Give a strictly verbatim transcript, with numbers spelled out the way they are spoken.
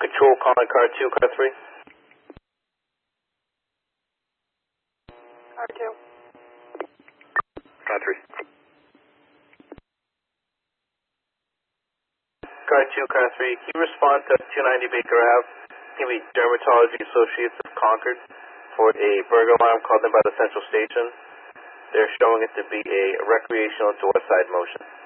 Control calling car two, car three. Car two. Car three. Car two, car three. Can you respond to two ninety Baker Ave? Can be Dermatology Associates of Concord for a burglar alarm called in by the Central Station. They're showing it to be a recreational to west side motion.